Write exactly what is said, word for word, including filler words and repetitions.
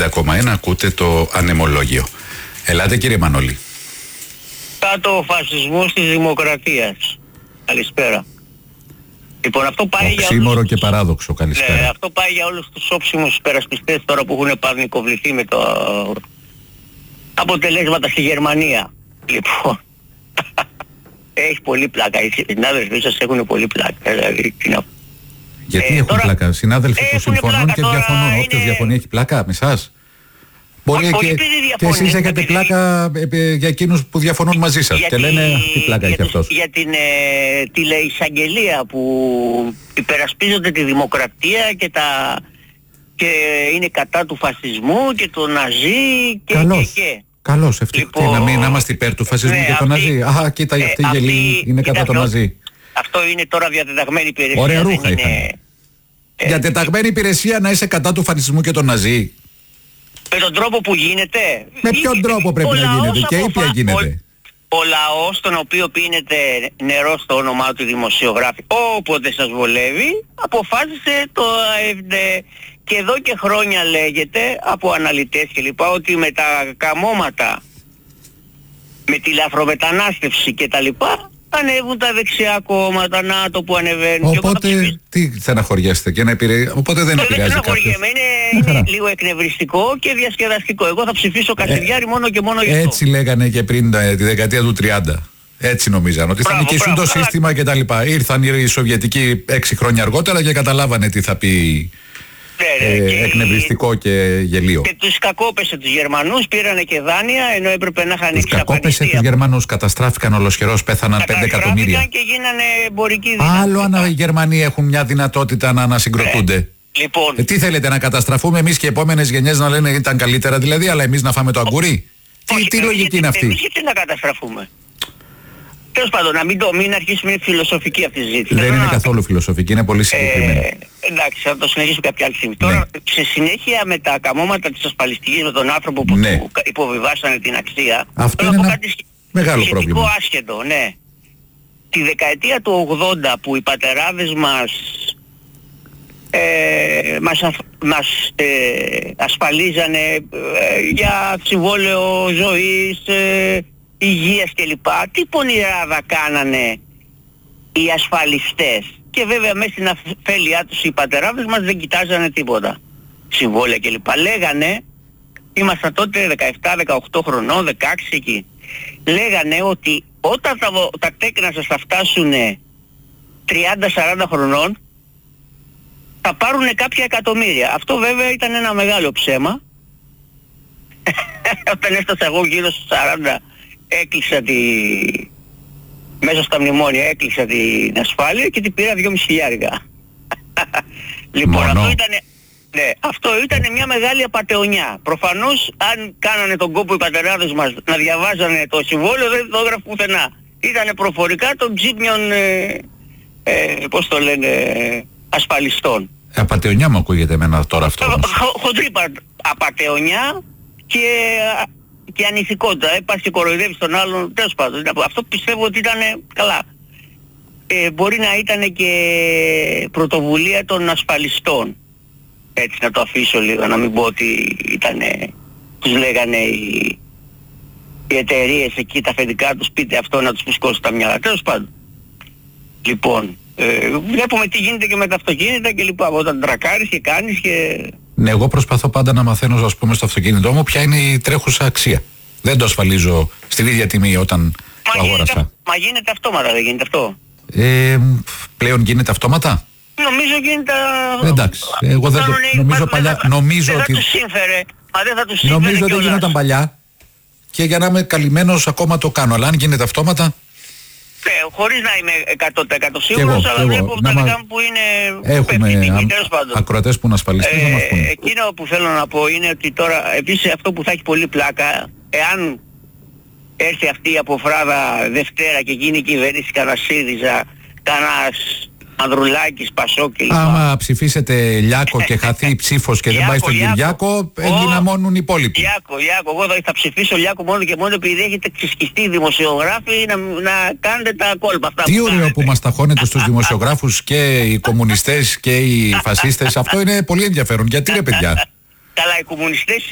ενενήντα κόμμα ένα ακούτε το Ανεμολόγιο. Ελάτε κύριε Μανώλη. Κάτω ο φασισμός της δημοκρατίας. Καλησπέρα. Λοιπόν, αυτό πάει για Οξύμορο όλους... και παράδοξο, καλησπέρα. Ναι, αυτό πάει για όλους τους όψιμους υπερασπιστές τώρα που έχουν πανικοβληθεί με το αποτελέσματα στη Γερμανία. Λοιπόν, έχει πολύ πλάκα. Οι συνάδελφοι σας έχουν πολύ πλάκα. Δηλαδή, γιατί ε, έχουν τώρα... πλάκα? Συνάδελφοι που συμφωνούν και διαφωνούν. είναι... Όποιος διαφωνεί έχει πλάκα με εσάς. Μπορεί όχι, και, και εσείς έχετε επειδή... πλάκα για εκείνους που διαφωνούν μαζί σας γιατί, και λένε τι πλάκα έχει αυτός. Για την ε, τηλεεισαγγελία που υπερασπίζονται τη δημοκρατία και, τα, και είναι κατά του φασισμού και του ναζί και καλώς, και, και. Καλώς, ευτυχώς. Λοιπόν, να μην να είμαστε υπέρ του φασισμού ναι, και του ναζί. Α, κοίτα, ε, αυτή η γελή είναι κατά το ναζί. Αυτό είναι τώρα διατεταγμένη υπηρεσία. Ωραία ρούχα είναι, είχαν. Ε, διατεταγμένη υπηρεσία να είσαι κατά του φασισμού και του ναζί. Με τον τρόπο που γίνεται. Με ποιον τρόπο πρέπει να γίνεται και ήπια γίνεται. Ο, ο λαός τον οποίο πίνεται νερό στο όνομά του δημοσιογράφη όποτε σας βολεύει αποφάσισε το ΑΕΒΔ και εδώ και χρόνια λέγεται από αναλυτές και λοιπά ότι με τα καμώματα, με τη λαθρομετανάστευση και τα λοιπά ανέβουν τα δεξιά κόμματα, να το που ανεβαίνουν. Οπότε ψηφίσω... τι στεναχωριέστε και να επηρεάζει, οπότε δεν επηρεάζει κάποιος. Είναι, είναι λίγο εκνευριστικό και διασκεδαστικό. Εγώ θα ψηφίσω Κασιδιάρη ε, μόνο και μόνο γι' αυτό. Έτσι λέγανε και πριν τη δεκαετία του τριάντα. Έτσι νομίζαν ότι μπράβο, θα νικήσουν μπράβο, το μπράβο. σύστημα κτλ. Ήρθαν οι Σοβιετικοί έξι χρόνια αργότερα και καταλάβανε τι θα πει. Ναι, ναι, ε, και εκνευριστικό και γελίο. Και τους κακόπεσε τους Γερμανούς, πήρανε και δάνεια ενώ έπρεπε να είχαν εξαφανιστεί. Τους κακόπεσε τους Γερμανούς, καταστράφηκαν ολοσχερός, πέθαναν πέντε εκατομμύρια. Και γίνανε εμπορικοί δυνατότητα. Άλλο αν οι Γερμανοί έχουν μια δυνατότητα να ανασυγκροτούνται. Ναι. Λοιπόν. Ε, τι θέλετε, να καταστραφούμε εμείς και οι επόμενες γενιές να λένε ήταν καλύτερα δηλαδή, αλλά εμείς να φάμε το αγκουρί? Τι, τι λογική γιατί, είναι αυτή? Εμείς γιατί να καταστραφούμε? Τέλος πάντων, να μην, το, μην αρχίσουμε, είναι φιλοσοφική αυτή η συζήτηση. Δεν είναι να... καθόλου φιλοσοφική, είναι πολύ συγκεκριμένη. Ε, εντάξει, θα το συνεχίσω κάποια άλλη στιγμή. Ναι. Τώρα, σε συνέχεια με τα καμώματα της ασφαλιστικής, με τον άνθρωπο που ναι. υποβιβάσανε την αξία, αυτό είναι ένα κάτι μεγάλο πρόβλημα. Άσχετο, ναι. Τη δεκαετία του ογδόντα που οι πατεράδες μας ε, μας, αφ, μας ε, ασφαλίζανε ε, για συμβόλαιο ζωής, ε, υγείας κλπ. Τι πονηράδα κάνανε οι ασφαλιστές. Και βέβαια μέσα στην αφέλειά τους οι πατεράδες μας δεν κοιτάζανε τίποτα. Συμβόλαια κλπ. Λέγανε, ήμασταν τότε δεκαεπτά δεκαοκτώ χρονών, δεκαέξι εκεί. Λέγανε ότι όταν τα, τα τέκνα σας θα φτάσουν τριάντα σαράντα χρονών θα πάρουν κάποια εκατομμύρια. Αυτό βέβαια ήταν ένα μεγάλο ψέμα. Όταν έφτασα εγώ γύρω στους σαράντα έκλεισα τη... μέσα στα μνημόνια έκλεισα την ασφάλεια και την πήρα δυόμισι χιλιάρικα. Λοιπόν, αυτό ήταν, ναι, αυτό ήταν μια μεγάλη απατεωνιά. Προφανώς αν κάνανε τον κόπο οι πατεράδες μας να διαβάζανε το συμβόλαιο δεν το έγραφε πουθενά. Ήτανε προφορικά των τζίπνιων, ε, ε, πώς το λένε, ασφαλιστών. Απατεωνιά μου ακούγεται εμένα τώρα αυτό. Χω, χοντρή απατεωνιά και... και ανηθικότητα, ε, πας και κοροϊδεύεις τον άλλον, τέλος πάντων. Αυτό πιστεύω ότι ήταν καλά. Ε, μπορεί να ήταν και πρωτοβουλία των ασφαλιστών. Έτσι να το αφήσω λίγο, να μην πω ότι ήταν, τους λέγανε οι, οι εταιρείες εκεί, τα αφεντικά τους, πείτε αυτό να τους φουσκώσει τα μυαλά. Τέλος πάντων. Λοιπόν, ε, βλέπουμε τι γίνεται και με τα αυτοκίνητα και λοιπά. Όταν τρακάρεις και κάνεις και... Ναι, εγώ προσπαθώ πάντα να μαθαίνω, ας πούμε, στο αυτοκίνητό μου ποια είναι η τρέχουσα αξία. Δεν το ασφαλίζω στην ίδια τιμή όταν μα το αγόρασα. Γίνεται, μα γίνεται αυτόματα, δεν γίνεται αυτό? Ε, πλέον γίνεται αυτόματα. Νομίζω γίνεται... Εντάξει, εγώ δεν το νομίζω παλιά. Δεν νομίζω θα ότι... τους σύμφερε. Μα δεν θα τους σύμφερε. Νομίζω ότι γινόταν παλιά και για να είμαι καλυμμένος ακόμα το κάνω. Αλλά αν γίνεται αυτόματα... Ναι, χωρίς να είμαι εκατό τοις εκατό σίγουρος, αλλά βλέπω τα δικά μου που είναι... Έχουμε ακροατές που είναι ασφαλιστές να μας πούνε. Εκείνο που θέλω να πω είναι ότι τώρα, επίσης αυτό που θα έχει πολύ πλάκα, εάν έρθει αυτή η αποφράδα Δευτέρα και γίνει η κυβέρνηση κανένα ΣΥΡΙΖΑ, κανένας Ανδρουλάκης, Πασόκ κλπ. Άμα ψηφίσετε Λιάκο και χαθεί η ψήφος και δεν πάει στον Κυριάκο, ενδυναμώνουν οι υπόλοιποι. Λιάκο, Λιάκο, εγώ θα, θα ψηφίσω Λιάκο μόνο και μόνο επειδή έχετε ξεσκιστεί δημοσιογράφοι να, να κάνετε τα κόλπα αυτά. Τι ωραίο που μας ταχώνετε στους δημοσιογράφους και οι κομμουνιστές και οι φασίστες. Αυτό είναι πολύ ενδιαφέρον. Γιατί ρε παιδιά? Καλά, οι κομμουνιστές